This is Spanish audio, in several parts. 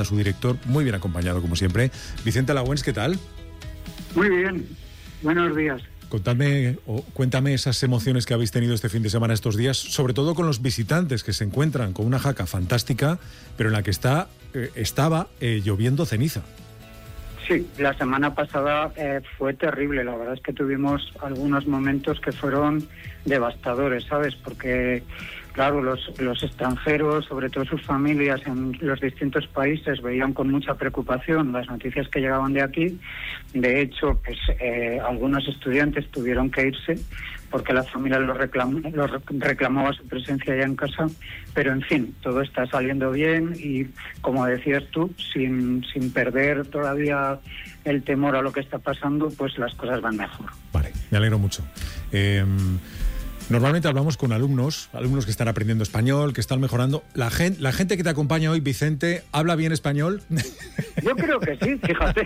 a su director, muy bien acompañado como siempre. Vicente Lagüens, ¿qué tal? Muy bien, buenos días. Cuéntame esas emociones que habéis tenido este fin de semana, estos días, sobre todo con los visitantes que se encuentran con una jaca fantástica, pero en la que estaba lloviendo ceniza. Sí, la semana pasada fue terrible. La verdad es que tuvimos algunos momentos que fueron devastadores, ¿sabes? Porque, claro, los extranjeros, sobre todo sus familias en los distintos países, veían con mucha preocupación las noticias que llegaban de aquí. De hecho, pues algunos estudiantes tuvieron que irse porque la familia los reclamaba su presencia ya en casa. Pero, en fin, todo está saliendo bien y, como decías tú, sin perder todavía el temor a lo que está pasando, pues las cosas van mejor. Vale, me alegro mucho. Normalmente hablamos con alumnos que están aprendiendo español, que están mejorando. La gente que te acompaña hoy, Vicente, ¿habla bien español? Yo creo que sí, fíjate.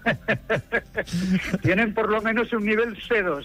Tienen por lo menos un nivel C2.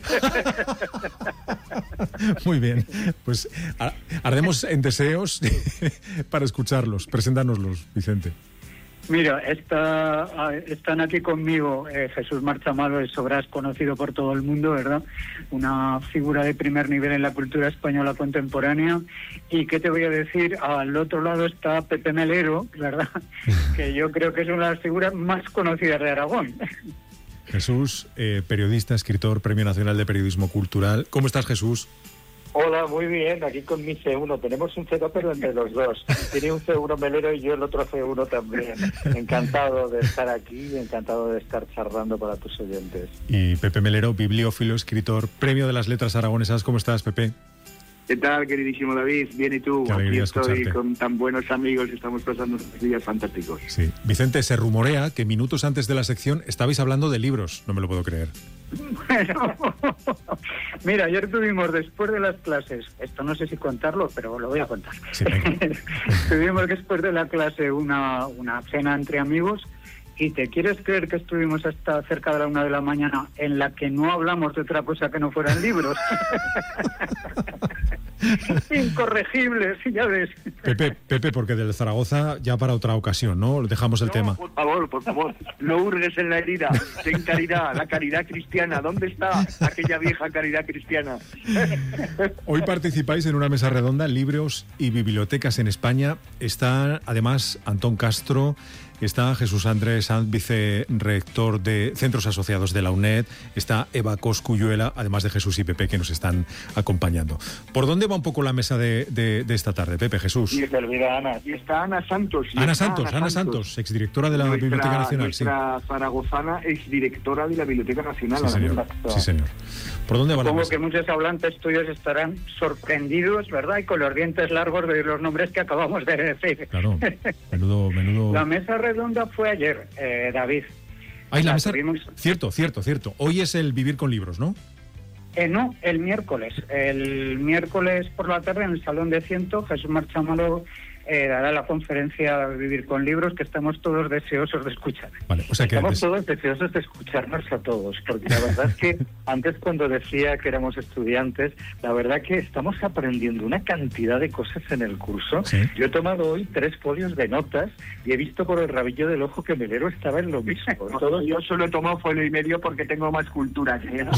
Muy bien, pues ardemos en deseos para escucharlos. Preséntanoslos, Vicente. Mira, están aquí conmigo Jesús Marchamalo, es Sobras, conocido por todo el mundo, ¿verdad? Una figura de primer nivel en la cultura española contemporánea. ¿Y qué te voy a decir? Al otro lado está Pepe Melero, ¿verdad? Que yo creo que es una de las figuras más conocidas de Aragón. Jesús, periodista, escritor, Premio Nacional de Periodismo Cultural. ¿Cómo estás, Jesús? Hola, muy bien, aquí con mi C1. Tenemos un C2, pero entre los dos. Tiene un C1 Melero y yo el otro C1 también. Encantado de estar aquí y encantado de estar charlando para tus oyentes. Y Pepe Melero, bibliófilo, escritor, Premio de las Letras Aragonesas. ¿Cómo estás, Pepe? ¿Qué tal, queridísimo David? Bien, ¿y tú? Aquí estoy escucharte. Con tan buenos amigos y estamos pasando unos días fantásticos. Sí. Vicente, se rumorea que minutos antes de la sección estabais hablando de libros. No me lo puedo creer. Bueno, mira, ayer tuvimos, después de las clases, esto no sé si contarlo, pero lo voy a contar. Sí, Tuvimos después de la clase una cena entre amigos. ¿Y te quieres creer que estuvimos hasta cerca de la 1 de la mañana en la que no hablamos de otra cosa que no fueran libros? Incorregibles, ya ves. Pepe, porque del Zaragoza ya para otra ocasión, ¿no? Dejamos el tema. Por favor, no hurgues en la herida. Ten caridad, la caridad cristiana. ¿Dónde está aquella vieja caridad cristiana? Hoy participáis en una mesa redonda, libros y bibliotecas en España. Está además Antón Castro, está Jesús Andrés Sanz, vicerrector de Centros Asociados de la UNED, está Eva Cosculluela, además de Jesús y Pepe, que nos están acompañando. ¿Por dónde va un poco la mesa de esta tarde, Pepe, Jesús? Y se olvida Ana. Y está Ana Santos. Ana Santos, exdirectora de la Biblioteca Nacional. Nuestra zaragozana, exdirectora de la Biblioteca Nacional. Sí, señor. ¿Por dónde va la mesa? Supongo que muchos hablantes tuyos estarán sorprendidos, ¿verdad? Y con los dientes largos de los nombres que acabamos de decir. Claro, menudo... La mesa redonda fue ayer, David. Ay, la mesa... Cierto. Hoy es el Vivir con Libros, ¿no? No, el miércoles. El miércoles por la tarde en el Salón de Ciento, Jesús Marchamalo dará la conferencia Vivir con Libros, que estamos todos deseosos de escuchar. Vale, o sea que Estamos todos deseosos de escucharnos a todos, porque la verdad es que antes, cuando decía que éramos estudiantes, la verdad que estamos aprendiendo una cantidad de cosas en el curso. ¿Sí? Yo he tomado hoy 3 folios de notas y he visto por el rabillo del ojo que Melero estaba en lo mismo. Yo solo he tomado folio y medio porque tengo más cultura que él.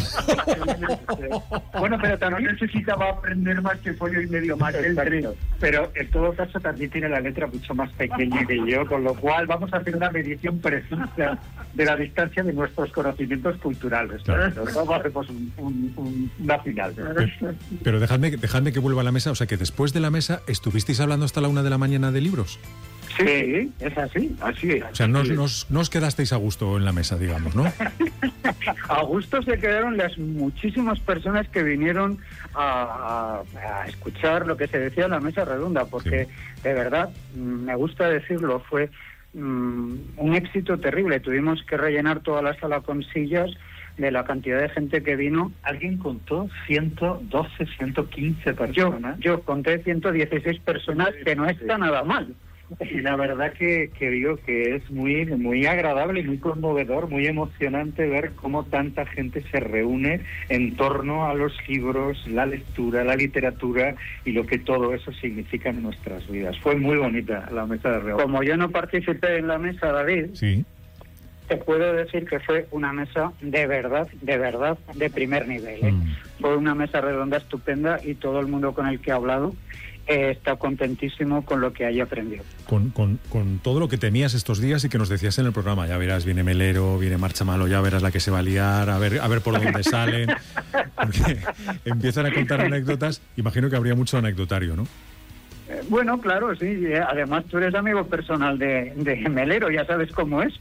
Bueno, pero No también necesitaba aprender más que folio y medio más. pero en todo caso también tiene la letra mucho más pequeña que yo, con lo cual vamos a hacer una medición precisa de la distancia de nuestros conocimientos culturales. Claro. Luego hacemos una final. Pero dejadme que vuelva a la mesa. O sea que después de la mesa estuvisteis hablando hasta la 1 de la mañana de libros. Sí, es así. Así es. O sea, no os quedasteis a gusto en la mesa, digamos, ¿no? A gusto se quedaron las muchísimas personas que vinieron a escuchar lo que se decía en la mesa redonda, porque de verdad, me gusta decirlo, fue un éxito terrible. Tuvimos que rellenar toda la sala con sillas de la cantidad de gente que vino. Alguien contó 112, 115 personas. Yo conté 116 personas, que no está nada mal. Y la verdad que digo que es muy agradable y muy conmovedor, muy emocionante ver cómo tanta gente se reúne en torno a los libros, la lectura, la literatura y lo que todo eso significa en nuestras vidas. Fue muy bonita la mesa de redonda. Como yo no participé en la mesa, David, Sí. te puedo decir que fue una mesa de verdad, de primer nivel. Fue una mesa redonda estupenda y todo el mundo con el que he hablado está contentísimo con lo que haya aprendido. Con todo lo que temías estos días y que nos decías en el programa, ya verás, viene Melero, viene Marchamalo, ya verás la que se va a liar, a ver por dónde salen, porque empiezan a contar anécdotas, imagino que habría mucho anecdotario, ¿no? Bueno, claro, sí. Además, tú eres amigo personal de Melero, ya sabes cómo es.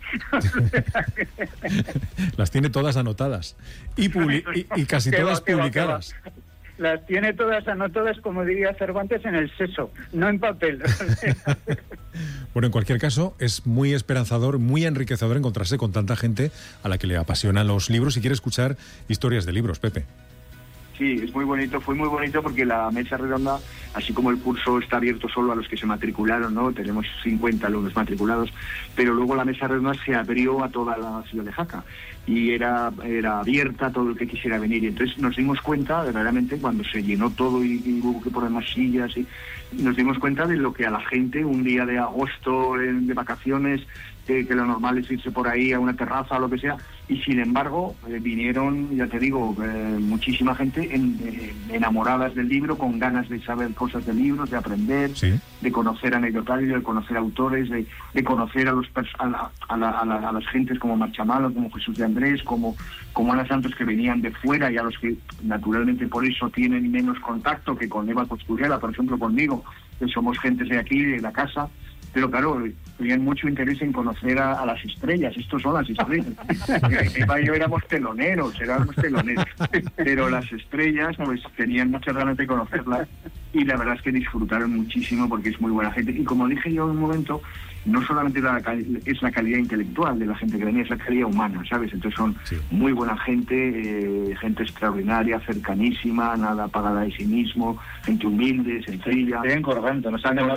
Las tiene todas anotadas y casi todas publicadas. Las tiene todas anotadas, como diría Cervantes, en el seso, no en papel. Bueno, en cualquier caso, es muy esperanzador, muy enriquecedor encontrarse con tanta gente a la que le apasionan los libros y quiere escuchar historias de libros, Pepe. Sí, es muy bonito, fue muy bonito porque la mesa redonda, así como el curso está abierto solo a los que se matricularon, ¿no? Tenemos 50 alumnos matriculados, pero luego la mesa redonda se abrió a toda la ciudad de Jaca y era abierta a todo el que quisiera venir. Y entonces nos dimos cuenta, verdaderamente, cuando se llenó todo y hubo que poner más sillas, y nos dimos cuenta de lo que a la gente, un día de agosto de vacaciones, que lo normal es irse por ahí a una terraza o lo que sea, y sin embargo vinieron, ya te digo, muchísima gente enamoradas del libro, con ganas de saber cosas del libro, de aprender, ¿Sí? de conocer anecdotarios, de conocer autores, de conocer a las gentes como Marchamalo, como Jesús de Andrés, como Ana Santos, que venían de fuera y a los que naturalmente por eso tienen menos contacto que con Eva Costurera, por ejemplo, conmigo, que somos gentes de aquí, de la casa. Pero claro, tenían mucho interés en conocer a las estrellas. Estos son las estrellas. Eva y yo éramos teloneros. Pero las estrellas pues tenían muchas ganas de conocerlas y la verdad es que disfrutaron muchísimo porque es muy buena gente. Y como dije yo en un momento, no solamente es la calidad intelectual de la gente que venía, es la calidad humana, ¿sabes? Entonces son muy buena gente, gente extraordinaria, cercanísima, nada apagada de sí mismo, gente humilde, sencilla. Estoy engordando, nos han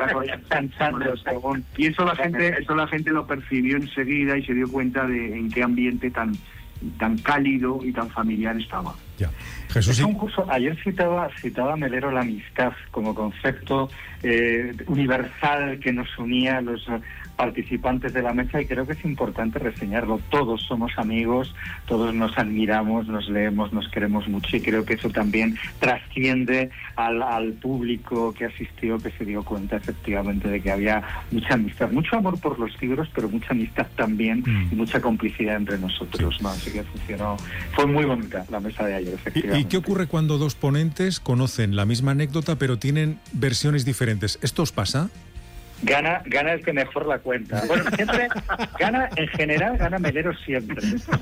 y eso la gente lo percibió enseguida y se dio cuenta de en qué ambiente tan cálido y tan familiar estaba. Ya. Jesús, es un curso, ayer citaba Melero la amistad como concepto universal que nos unía a los participantes de la mesa, y creo que es importante reseñarlo. Todos somos amigos, todos nos admiramos, nos leemos, nos queremos mucho, y creo que eso también trasciende al público que asistió, que se dio cuenta efectivamente de que había mucha amistad, mucho amor por los libros, pero mucha amistad también y mucha complicidad entre nosotros, ¿no? Así que funcionó, fue muy bonita la mesa de ayer, efectivamente. ¿Y qué ocurre cuando dos ponentes conocen la misma anécdota pero tienen versiones diferentes? ¿Esto os pasa? Gana el que mejor la cuenta. Bueno, siempre en general gana Melero siempre.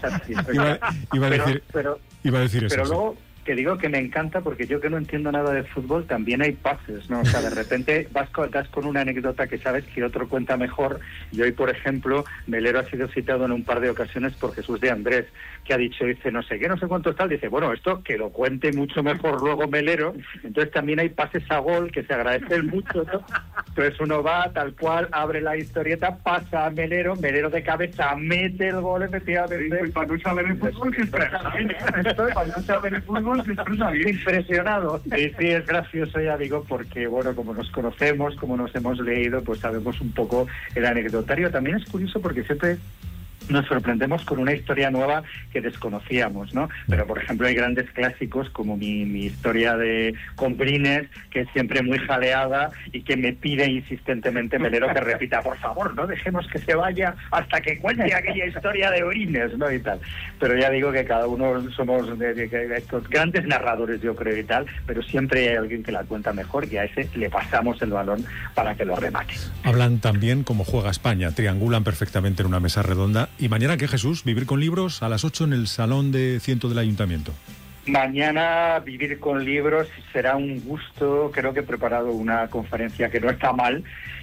Iba a decir eso. Pero luego te digo que me encanta porque yo que no entiendo nada de fútbol, también hay pases, ¿no? O sea, de repente das con una anécdota que sabes que otro cuenta mejor. Y hoy, por ejemplo, Melero ha sido citado en un par de ocasiones por Jesús de Andrés, que ha dicho, dice, no sé qué, no sé cuánto tal. Dice, bueno, esto que lo cuente mucho mejor luego Melero. Entonces también hay pases a gol que se agradecen mucho, ¿no? Entonces uno va tal cual, abre la historieta, pasa a Melero de cabeza, mete el gol efectivamente. Para no saber el fútbol, que expresa bien. Para no saber el fútbol, se expresa bien. Impresionado. Sí, es gracioso, ya digo, porque, bueno, como nos conocemos, como nos hemos leído, pues sabemos un poco el anecdotario. También es curioso porque siempre nos sorprendemos con una historia nueva que desconocíamos, ¿no? Pero, por ejemplo, hay grandes clásicos como mi historia de Comprines, que es siempre muy jaleada y que me pide insistentemente Melero que repita, por favor, no dejemos que se vaya hasta que cuente aquella historia de Orines, ¿no? Y tal. Pero ya digo que cada uno somos de estos grandes narradores, yo creo, y tal, pero siempre hay alguien que la cuenta mejor y a ese le pasamos el balón para que lo remate. Hablan también como juega España, triangulan perfectamente en una mesa redonda. ¿Y mañana qué, Jesús? ¿Vivir con libros a las 8 en el Salón de Ciento del Ayuntamiento? Mañana Vivir con libros será un gusto. Creo que he preparado una conferencia que no está mal,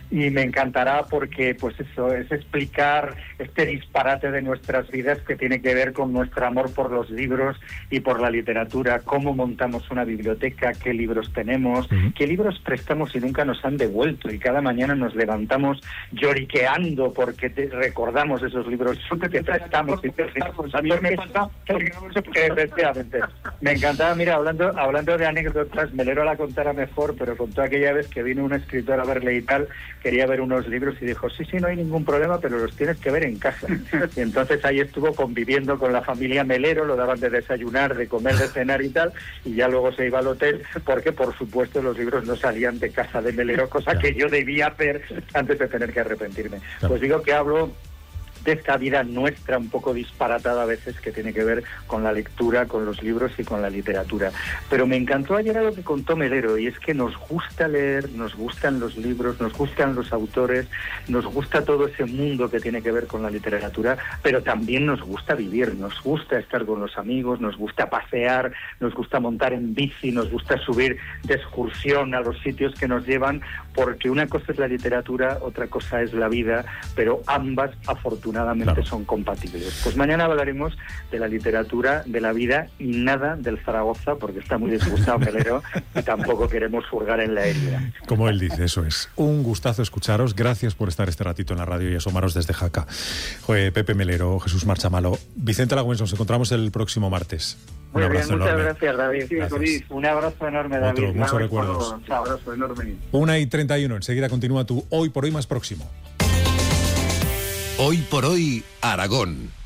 y me encantará porque pues eso es explicar este disparate de nuestras vidas que tiene que ver con nuestro amor por los libros y por la literatura, cómo montamos una biblioteca, qué libros tenemos, qué libros prestamos y nunca nos han devuelto, y cada mañana nos levantamos lloriqueando porque recordamos esos libros que prestamos y prestamos. A mí me pasa efectivamente. Me encantaba, mira, hablando de anécdotas, Melero la contara mejor, pero contó aquella vez que vino un escritor a verle y tal, quería ver unos libros y dijo, sí, no hay ningún problema, pero los tienes que ver en casa. Y entonces ahí estuvo conviviendo con la familia Melero, lo daban de desayunar, de comer, de cenar y tal, y ya luego se iba al hotel, porque por supuesto los libros no salían de casa de Melero, cosa que yo debía hacer antes de tener que arrepentirme. Pues digo que hablo de esta vida nuestra un poco disparatada a veces, que tiene que ver con la lectura, con los libros y con la literatura. Pero me encantó ayer algo que contó Melero, y es que nos gusta leer, nos gustan los libros, nos gustan los autores, nos gusta todo ese mundo que tiene que ver con la literatura, pero también nos gusta vivir, nos gusta estar con los amigos, nos gusta pasear, nos gusta montar en bici, nos gusta subir de excursión a los sitios que nos llevan, porque una cosa es la literatura, otra cosa es la vida, pero ambas afortunadamente son compatibles. Pues mañana hablaremos de la literatura, de la vida y nada del Zaragoza, porque está muy disgustado Melero y tampoco queremos hurgar en la herida. Como él dice, eso es. Un gustazo escucharos. Gracias por estar este ratito en la radio y asomaros desde Jaca. Pepe Melero, Jesús Marchamalo, Vicente Lagüens, nos encontramos el próximo martes. Muy bien, muchas gracias, David. Gracias. Un abrazo enorme, David. Muchos recuerdos. Un abrazo enorme. 1:31, enseguida continúa tu Hoy por Hoy más próximo. Hoy por Hoy, Aragón.